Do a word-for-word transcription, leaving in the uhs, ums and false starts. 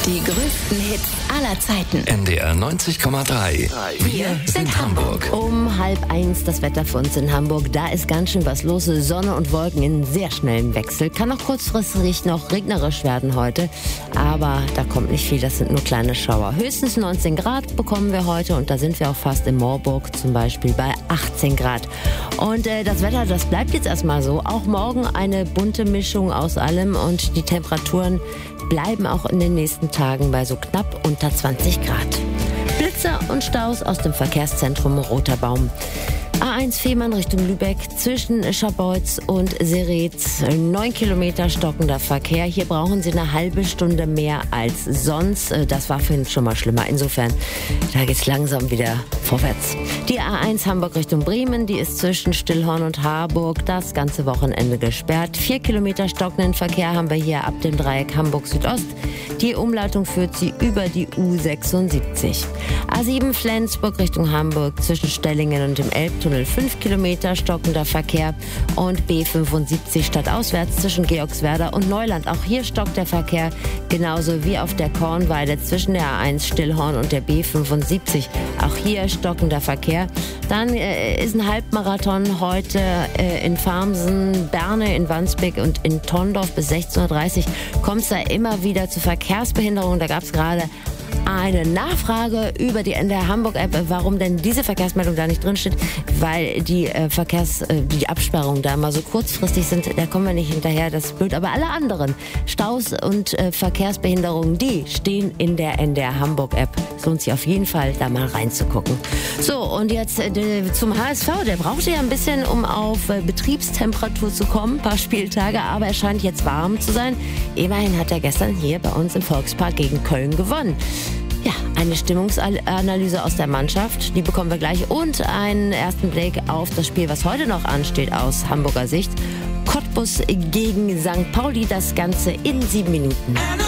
Die größten Hits aller Zeiten. N D R neunzig Komma drei. Wir sind Hamburg. Um halb eins das Wetter für uns in Hamburg. Da ist ganz schön was los. Sonne und Wolken in sehr schnellem Wechsel. Kann auch kurzfristig noch regnerisch werden heute. Aber da kommt nicht viel. Das sind nur kleine Schauer. Höchstens neunzehn Grad bekommen wir heute. Und da sind wir auch fast in Moorburg zum Beispiel bei achtzehn Grad. Und äh, das Wetter, das bleibt jetzt erstmal so. Auch morgen eine bunte Mischung aus allem. Und die Temperaturen bleiben auch in den nächsten Tagen bei so knapp unter zwanzig Grad. Blitzer und Staus aus dem Verkehrszentrum Roter Baum. A eins Fehmarn Richtung Lübeck zwischen Scharbeutz und Seretz. Neun Kilometer stockender Verkehr. Hier brauchen Sie eine halbe Stunde mehr als sonst. Das war vorhin schon mal schlimmer. Insofern, da geht's langsam wieder vorwärts. Die A eins Hamburg Richtung Bremen, die ist zwischen Stillhorn und Harburg das ganze Wochenende gesperrt. Vier Kilometer stockenden Verkehr haben wir hier ab dem Dreieck Hamburg Südost. Die Umleitung führt Sie über die U sechsundsiebzig. A sieben Flensburg Richtung Hamburg zwischen Stellingen und dem Elbtunnel. Fünf Kilometer stockender Verkehr. Und B fünfundsiebzig stadtauswärts zwischen Georgswerda und Neuland. Auch hier stockt der Verkehr, genauso wie auf der Kornweide zwischen der A eins Stillhorn und der B fünfundsiebzig. Auch hier stockender Verkehr. Dann äh, ist ein Halbmarathon heute äh, in Farmsen, Berne, in Wandsbek und in Tondorf bis sechzehn Uhr dreißig. Kommt es da immer wieder zu Verkehrsbehinderungen. Da gab es gerade eine Nachfrage über die N D R Hamburg-App, warum denn diese Verkehrsmeldung da nicht drin steht, weil die äh, Verkehrs, äh, die Absperrungen da mal so kurzfristig sind, da kommen wir nicht hinterher, das ist blöd. Aber alle anderen Staus und äh, Verkehrsbehinderungen, die stehen in der N D R Hamburg-App. Es lohnt sich auf jeden Fall, da mal reinzugucken. So, und jetzt äh, zum H S V. Der brauchte ja ein bisschen, um auf äh, Betriebstemperatur zu kommen, ein paar Spieltage, aber er scheint jetzt warm zu sein. Immerhin hat er gestern hier bei uns im Volkspark gegen Köln gewonnen. Ja, eine Stimmungsanalyse aus der Mannschaft, die bekommen wir gleich, und einen ersten Blick auf das Spiel, was heute noch ansteht aus Hamburger Sicht. Cottbus gegen Sankt Pauli, das Ganze in sieben Minuten.